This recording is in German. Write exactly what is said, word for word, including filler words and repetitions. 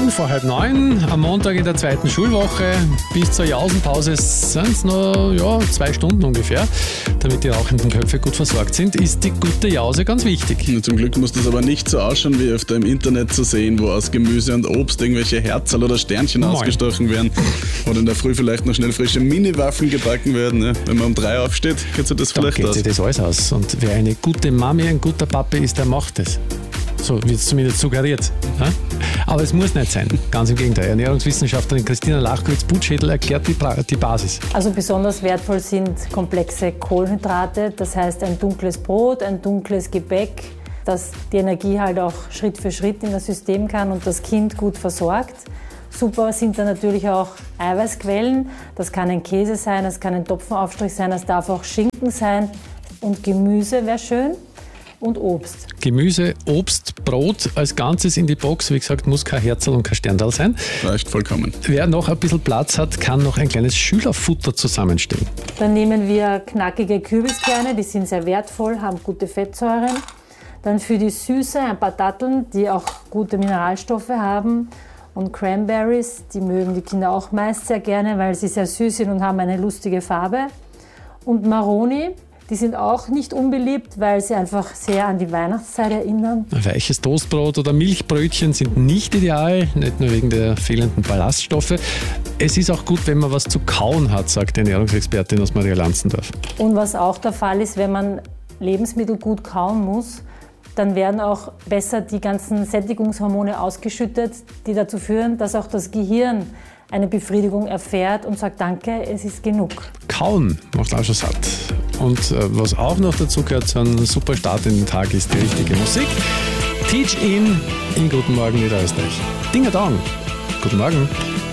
Minuten vor halb neun, am Montag in der zweiten Schulwoche. Bis zur Jausenpause sind es noch ja, zwei Stunden ungefähr. Damit die rauchenden Köpfe gut versorgt sind, ist die gute Jause ganz wichtig. Und zum Glück muss das aber nicht so ausschauen, wie öfter im Internet zu sehen, wo aus Gemüse und Obst irgendwelche Herzerl oder Sternchen Moin. ausgestochen werden. Oder in der Früh vielleicht noch schnell frische Mini-Waffeln gebacken werden. Ja, wenn man um drei aufsteht, geht sich das Dann vielleicht geht aus. sich das alles aus. Und wer eine gute Mami, ein guter Papa ist, der macht es. So wird es zumindest suggeriert. Ja? Aber es muss nicht sein. Ganz im Gegenteil. Ernährungswissenschaftlerin Christina Lachkowitz-Butschädel erklärt die, pra- die Basis. Also besonders wertvoll sind komplexe Kohlenhydrate, das heißt ein dunkles Brot, ein dunkles Gebäck, dass die Energie halt auch Schritt für Schritt in das System kann und das Kind gut versorgt. Super sind dann natürlich auch Eiweißquellen. Das kann ein Käse sein, das kann ein Topfenaufstrich sein, das darf auch Schinken sein. Und Gemüse wäre schön. Und Obst. Gemüse, Obst, Brot als Ganzes in die Box. Wie gesagt, muss kein Herzl und kein Sterndal sein. Reicht vollkommen. Wer noch ein bisschen Platz hat, kann noch ein kleines Schülerfutter zusammenstellen. Dann nehmen wir knackige Kürbiskerne, die sind sehr wertvoll, haben gute Fettsäuren. Dann für die Süße ein paar Datteln, die auch gute Mineralstoffe haben. Und Cranberries, die mögen die Kinder auch meist sehr gerne, weil sie sehr süß sind und haben eine lustige Farbe. Und Maroni. Die sind auch nicht unbeliebt, weil sie einfach sehr an die Weihnachtszeit erinnern. Ein weiches Toastbrot oder Milchbrötchen sind nicht ideal, nicht nur wegen der fehlenden Ballaststoffe. Es ist auch gut, wenn man was zu kauen hat, sagt die Ernährungsexpertin aus Maria Lanzendorf. Und was auch der Fall ist, wenn man Lebensmittel gut kauen muss, dann werden auch besser die ganzen Sättigungshormone ausgeschüttet, die dazu führen, dass auch das Gehirn eine Befriedigung erfährt und sagt, danke, es ist genug. Kauen macht auch schon satt. Und äh, was auch noch dazu gehört zu einem super Start in den Tag, ist die richtige Musik. Teach In in Guten Morgen Niederösterreich. Ding Dong. Guten Morgen.